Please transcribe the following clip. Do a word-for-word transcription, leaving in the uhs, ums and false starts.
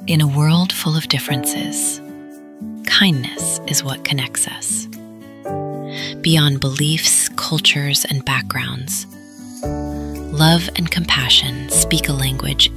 In a world full of differences, kindness is what connects us. Beyond beliefs, cultures, and backgrounds, love and compassion speak a language